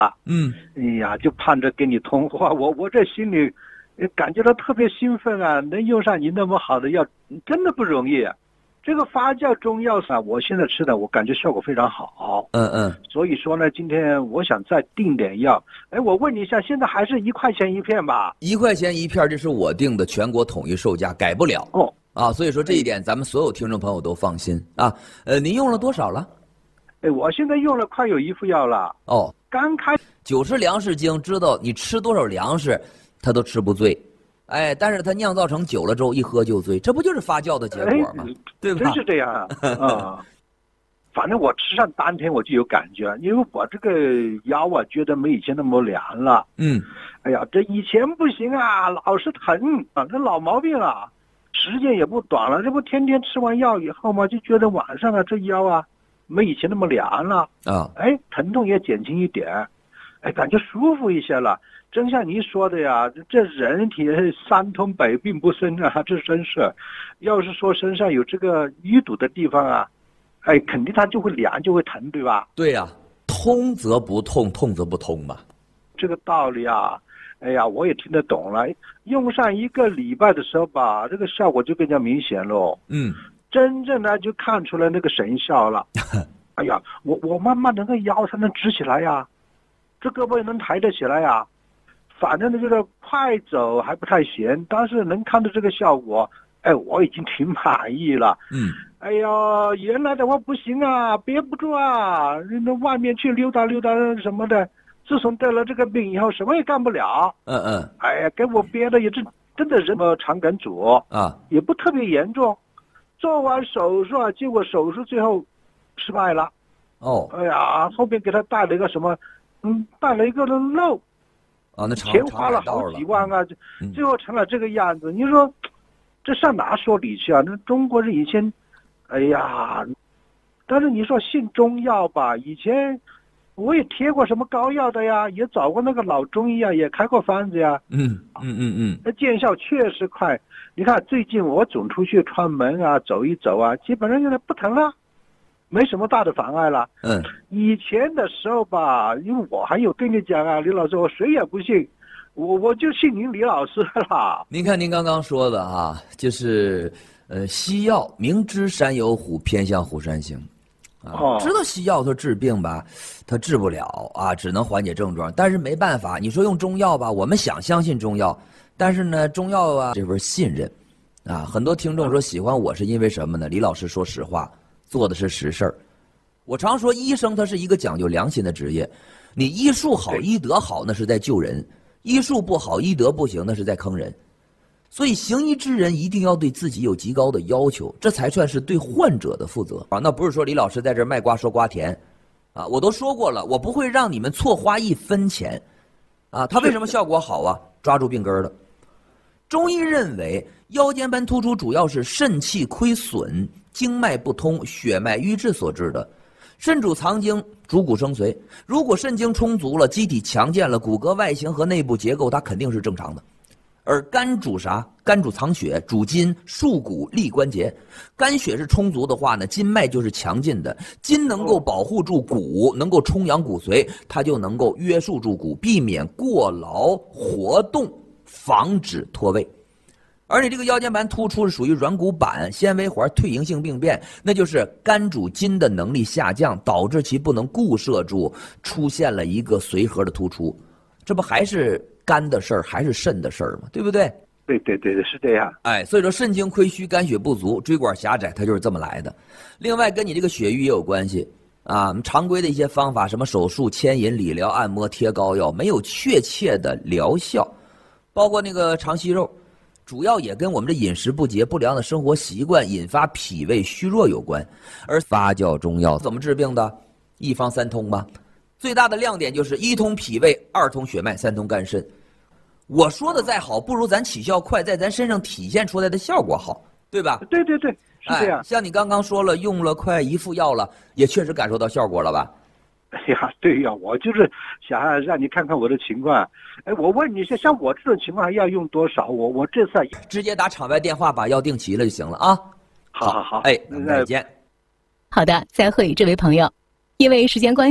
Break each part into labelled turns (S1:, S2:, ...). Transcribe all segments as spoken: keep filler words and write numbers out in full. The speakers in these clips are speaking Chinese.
S1: 嗯，
S2: 哎呀，就盼着跟你通话，我我这心里感觉到特别兴奋啊！能用上你那么好的药，真的不容易。这个发酵中药啊，我现在吃的，我感觉效果非常好。
S1: 嗯嗯，
S2: 所以说呢，今天我想再订点药。哎，我问你一下，现在还是一块钱一片吧？
S1: 一块钱一片，这是我定的全国统一售价，改不了。
S2: 哦，
S1: 啊，所以说这一点咱们所有听众朋友都放心啊。呃，您用了多少了？
S2: 哎，我现在用了快有一副药了。
S1: 哦，
S2: 刚开
S1: 九十粮食经知道你吃多少粮食，它都吃不醉。哎，但是它酿造成酒了之后，一喝就醉，这不就是发酵的结果吗？
S2: 哎、
S1: 对吧？
S2: 真是这样啊！啊，反正我吃上当天我就有感觉，因为我这个腰啊，觉得没以前那么凉了。
S1: 嗯，
S2: 哎呀，这以前不行啊，老是疼啊，这老毛病了，时间也不短了，这不天天吃完药以后嘛，就觉得晚上啊这腰啊没以前那么凉了
S1: 啊，
S2: 哎，疼痛也减轻一点，哎，感觉舒服一些了。真像你说的呀，这人体三通百病不生啊，这真是。要是说身上有这个淤堵的地方啊，哎，肯定它就会凉，就会疼，对吧？
S1: 对呀、啊，通则不痛，痛则不通嘛。
S2: 这个道理啊，哎呀，我也听得懂了。用上一个礼拜的时候吧，这个效果就更加明显喽。
S1: 嗯，
S2: 真正的就看出来那个神效了。哎呀，我我慢慢的那个腰才能直起来呀，这胳膊也能抬得起来呀。反正呢，就是快走还不太行，但是能看到这个效果，哎，我已经挺满意了。
S1: 嗯，
S2: 哎呀，原来的话不行啊，憋不住啊，那外面去溜达溜达什么的。自从得了这个病以后，什么也干不了。
S1: 嗯嗯。
S2: 哎呀，给我憋的也是真的人么肠梗阻
S1: 啊，
S2: 也不特别严重。做完手术啊，结果手术最后失败了。
S1: 哦。
S2: 哎呀，后边给他带了一个什么，嗯，带了一个漏。
S1: 啊，那
S2: 钱花了好几万啊，
S1: 嗯、
S2: 最后成了这个样子。你说，这上哪说理去啊？那中国人以前，哎呀，但是你说信中药吧，以前我也贴过什么膏药的呀，也找过那个老中医啊，也开过方子呀。
S1: 嗯嗯嗯嗯，
S2: 那见效确实快。你看最近我总出去串门啊，走一走啊，基本上现在不疼了。没什么大的妨碍了。
S1: 嗯，
S2: 以前的时候吧，因为我还有跟你讲啊，李老师，我谁也不信，我我就信您李老师了。
S1: 您看您刚刚说的哈、啊，就是呃，西药明知山有虎，偏向虎山行。啊，
S2: 哦、
S1: 知道西药它治病吧，它治不了啊，只能缓解症状。但是没办法，你说用中药吧，我们想相信中药，但是呢，中药啊这份信任，啊，很多听众说喜欢我是因为什么呢？李老师说实话。做的是实事儿，我常说医生他是一个讲究良心的职业，你医术好医德好那是在救人，医术不好医德不行那是在坑人，所以行医之人一定要对自己有极高的要求，这才算是对患者的负责啊。那不是说李老师在这卖瓜说瓜甜，啊，我都说过了，我不会让你们错花一分钱，啊，他为什么效果好啊？抓住病根了。中医认为腰间盘突出主要是肾气亏损。经脉不通、血脉瘀滞所致的。肾主藏精，主骨生髓。如果肾精充足了，机体强健了，骨骼外形和内部结构它肯定是正常的。而肝主啥？肝主藏血，主筋、束骨、立关节。肝血是充足的话呢，筋脉就是强劲的。筋能够保护住骨，能够充养骨髓，它就能够约束住骨，避免过劳活动，防止脱位。而你这个腰间盘突出是属于软骨板纤维环退行性病变，那就是肝主筋的能力下降，导致其不能固摄住，出现了一个髓核的突出，这不还是肝的事儿，还是肾的事儿吗？对不对？
S2: 对对对对，是这样。
S1: 哎，所以说肾精亏虚，肝血不足，椎管狭窄，它就是这么来的。另外跟你这个血瘀也有关系啊，常规的一些方法，什么手术、牵引、理疗、按摩、贴膏药，没有确切的疗效，包括那个肠息肉。主要也跟我们这饮食不节、不良的生活习惯引发脾胃虚弱有关。而发酵中药怎么治病的？一方三通吧。最大的亮点就是一通脾胃，二通血脉，三通肝肾。我说的再好，不如咱起效快，在咱身上体现出来的效果好，对吧？
S2: 对对对，是这样。
S1: 哎、像你刚刚说了，用了快一副药了，也确实感受到效果了吧？
S2: 哎呀，对呀，我就是想让你看看我的情况。哎，我问你，像像我这种情况要用多少？我我这次
S1: 直接打场外电话把药定齐了就行了啊。
S2: 好好好，
S1: 哎，那再见。
S3: 好的，再会，这位朋友，因为时间关系，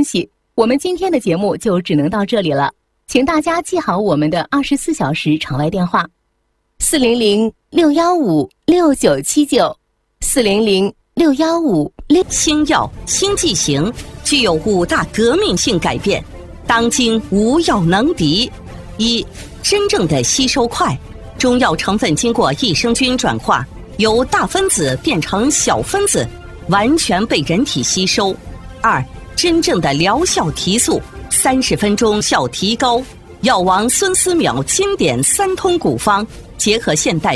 S3: 我们今天的节目就只能到这里了，请大家记好我们的二十四小时场外电话：四零零六幺五六九七九，四零零六幺五六。
S4: 新药新剂型具有五大革命性改变，当今无药能敌。一、真正的吸收快，中药成分经过益生菌转化，由大分子变成小分子，完全被人体吸收。二、真正的疗效提速，三十分钟效提高。药王孙思邈经典三通古方，结合现代